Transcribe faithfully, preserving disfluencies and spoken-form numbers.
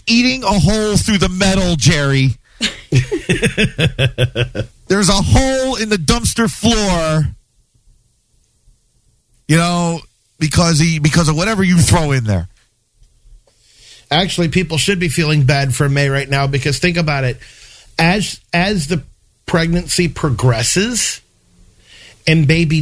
eating a hole through the metal, Jerry. There's a hole in the dumpster floor, you know, because he because of whatever you throw in there. Actually, people should be feeling bad for May right now because think about it. As as the pregnancy progresses and baby